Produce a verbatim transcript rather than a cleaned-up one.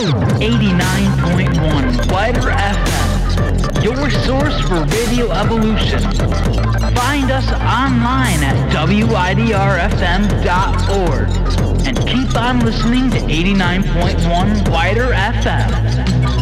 eighty-nine point one Wider F M, your source for radio evolution. Find us online at W I D R F M dot org and keep on listening to eighty-nine point one Wider F M.